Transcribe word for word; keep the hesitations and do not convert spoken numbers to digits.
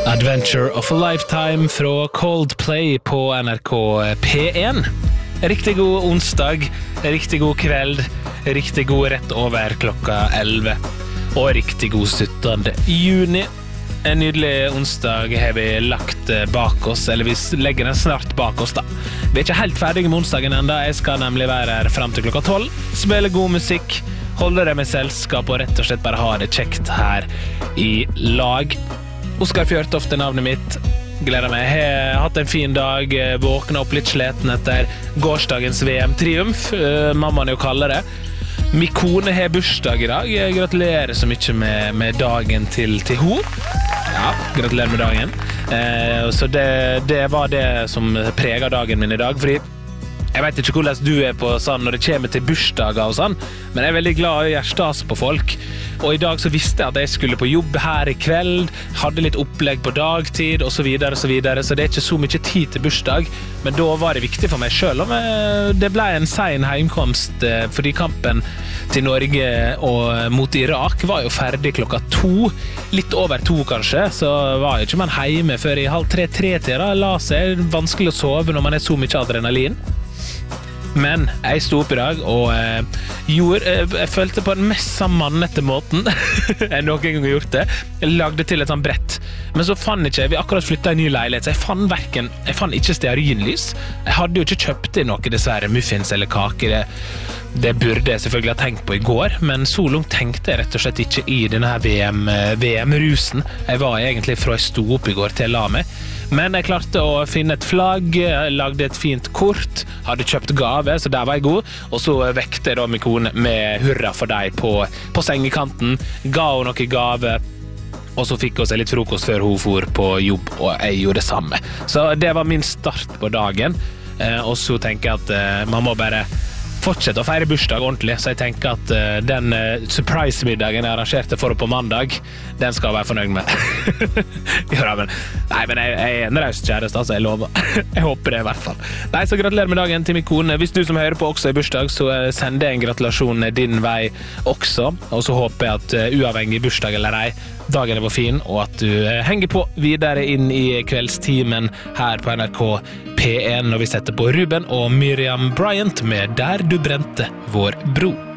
Adventure of a Lifetime fra Coldplay på N R K P en. Riktig god onsdag, riktig god kveld, riktig god rett over klokka elleve og riktig god syttende juni. En nydelig onsdag har vi lagt bak oss, eller vi legger den snart bak oss da. Vi er ikke helt ferdige med onsdagen enda, jeg skal nemlig være her frem til klokka tolv, spille god musikk, holde deg med selskap og rett og slett bare ha det kjekt her i lag. Oskar Fjørtoft er navnet mitt. Gleder meg. Jeg har hatt en fin dag, våknet opp litt sleten etter gårsdagens V M-triumf, mammaen jo kaller det. Min kone har bursdag i dag. Jeg gratulerer så mye med, med dagen til, til ho. Ja, gratulerer med dagen. Eh, så det, det var det som preger dagen min i dag, fordi jeg vet ikke hvordan du er på sånn når det kommer til bursdager og sånn, men jeg er veldig glad i å gjøre stas på folk. Og i dag så visste jeg at jeg skulle på jobb her i kveld, hadde litt opplegg på dagtid og så videre og så videre, så det er ikke så mye tid til bursdag, men da var det viktig for meg selv, og det ble en sen heimkomst, fordi kampen til Norge og mot Irak var jo ferdig klokka to, litt over to kanskje, så var jo ikke man hjemme før i halv tre-tre-tida, da la seg vanskelig å sove når man er så mye adrenalin. Men jeg stod opp i dag og eh, gjorde, eh, jeg følte på den mest sammannete måten jeg noen gang har gjort det. Jeg lagde til et sånt brett. Men så fann ikke, vi akkurat flyttet i en ny leilighet, så jeg fann hverken, jeg fann ikke stearinlys. Jeg hadde jo ikke kjøpt inn noe dessverre, muffins eller kake. Det, det burde jeg selvfølgelig ha tenkt på i går, men så langt tenkte jeg rett og slett ikke i denne her V M, V M-rusen. Jeg var egentlig fra jeg stod opp i går til jeg la meg. Men jeg klarte å finne et flagg, lagde et fint kort, hadde kjøpt gave, så der var jeg god. Og så vekte jeg da min kone med hurra for deg på, på sengekanten, ga hun noe gave, og så fikk hun seg litt frokost før hun for på jobb, og jeg gjorde det samme. Så det var min start på dagen, og så tenker jeg at man må bare fortsette å feire bursdag ordentlig, så jeg tenker at uh, den uh, surprise-middagen jeg arrangerte for på mandag, den skal jeg være fornøyd med. ja, men, nei, men jeg, jeg er en raust kjæreste, altså, jeg lover. jeg håper det i hvert fall. Nei, så gratulerer med dagen til min kone. Hvis du som hører på også i bursdag, så uh, sender jeg en gratulasjon din vei også, og så håper jeg at uh, uavhengig bursdag eller ei, dagen var fin, og at du uh, henger på videre inn i kveldstimen her på N R K P en, når vi setter på Ruben og Miriam Bryant med Der du brente vår bro.